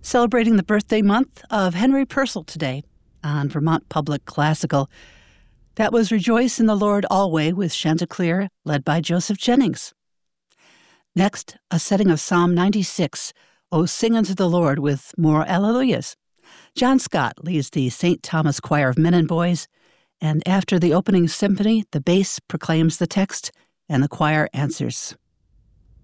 Celebrating the birthday month of Henry Purcell today on Vermont Public Classical. That was Rejoice in the Lord Alway with Chanticleer, led by Joseph Jennings. Next, a setting of Psalm 96, O Sing unto the Lord, with more Alleluias. John Scott leads the St. Thomas Choir of Men and Boys, and after the opening symphony, the bass proclaims the text, and the choir answers.